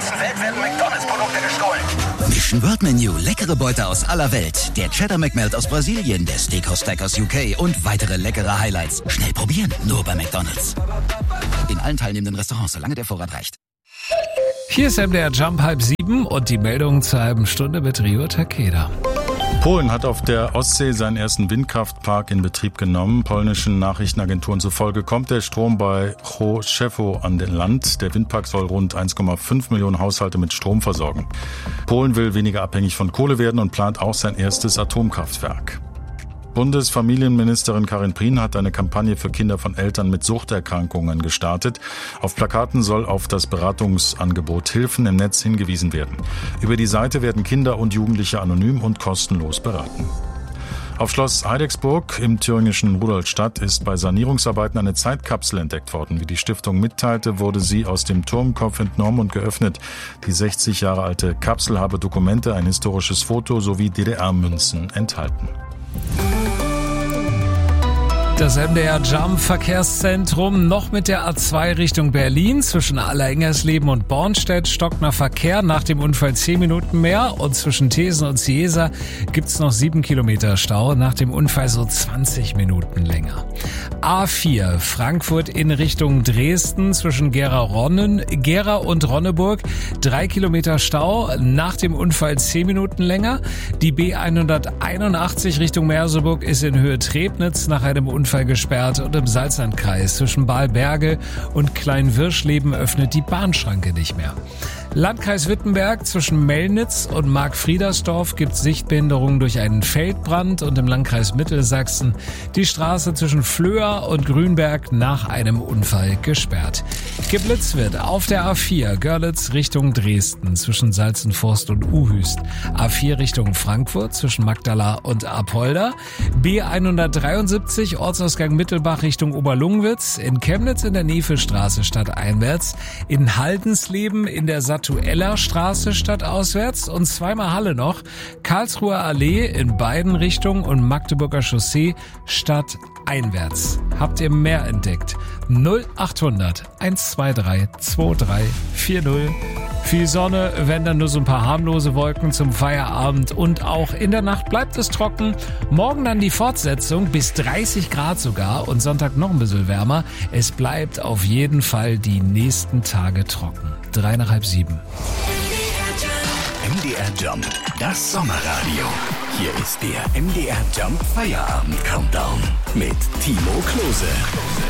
ganzen Welt werden McDonald's-Produkte gestohlen. Mission World Menu, leckere Beute aus aller Welt. Der Cheddar McMelt aus Brasilien, der Steakhouse Stack aus UK und weitere leckere Highlights. Schnell probieren, nur bei McDonald's. In allen teilnehmenden Restaurants, solange der Vorrat reicht. Hier ist MDR Jump 6:30 und die Meldung zur halben Stunde mit Rio Takeda. Polen hat auf der Ostsee seinen ersten Windkraftpark in Betrieb genommen. Polnischen Nachrichtenagenturen zufolge kommt der Strom bei Choszów an den Land. Der Windpark soll rund 1,5 Millionen Haushalte mit Strom versorgen. Polen will weniger abhängig von Kohle werden und plant auch sein erstes Atomkraftwerk. Bundesfamilienministerin Karin Prien hat eine Kampagne für Kinder von Eltern mit Suchterkrankungen gestartet. Auf Plakaten soll auf das Beratungsangebot Hilfen im Netz hingewiesen werden. Über die Seite werden Kinder und Jugendliche anonym und kostenlos beraten. Auf Schloss Heidecksburg im thüringischen Rudolstadt ist bei Sanierungsarbeiten eine Zeitkapsel entdeckt worden. Wie die Stiftung mitteilte, wurde sie aus dem Turmkopf entnommen und geöffnet. Die 60 Jahre alte Kapsel habe Dokumente, ein historisches Foto sowie DDR-Münzen enthalten. Das MDR Jump Verkehrszentrum noch mit der A2 Richtung Berlin zwischen Allerengersleben und Bornstedt stockender Verkehr, nach dem Unfall 10 Minuten mehr, und zwischen Thesen und Ciesa gibt's noch 7 Kilometer Stau, nach dem Unfall so 20 Minuten länger. A4 Frankfurt in Richtung Dresden zwischen Gera und Ronneburg 3 Kilometer Stau, nach dem Unfall 10 Minuten länger. Die B181 Richtung Merseburg ist in Höhe Trebnitz nach einem Unfall gesperrt, und im Salzlandkreis zwischen Balberge und Kleinwirschleben öffnet die Bahnschranke nicht mehr. Landkreis Wittenberg zwischen Mellnitz und Markfriedersdorf gibt es Sichtbehinderungen durch einen Feldbrand, und im Landkreis Mittelsachsen die Straße zwischen Flöa und Grünberg nach einem Unfall gesperrt. Geblitzt wird auf der A4 Görlitz Richtung Dresden zwischen Salzenforst und Uhüst, A4 Richtung Frankfurt zwischen Magdala und Apolda, B173 Ortsausgang Mittelbach Richtung Oberlungwitz, in Chemnitz in der Nevestraße stadteinwärts, in Haldensleben in der Satuella Straße stadtauswärts und zweimal Halle noch, Karlsruher Allee in beiden Richtungen und Magdeburger Chaussee stadteinwärts. Habt ihr mehr entdeckt? 0800 123 2340. Viel Sonne, wenn dann nur so ein paar harmlose Wolken zum Feierabend, und auch in der Nacht bleibt es trocken. Morgen dann die Fortsetzung bis 30 Grad sogar und Sonntag noch ein bisschen wärmer. Es bleibt auf jeden Fall die nächsten Tage trocken. 6:03. MDR Jump, das Sommerradio. Hier ist der MDR Jump Feierabend Countdown mit Timo Klose.